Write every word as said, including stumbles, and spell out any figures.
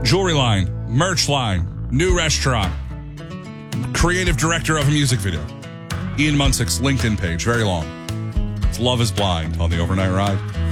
Jewelry line, merch line, new restaurant, creative director of a music video. Ian Munsick's LinkedIn page, very long. It's Love is Blind on the Overnight Ride.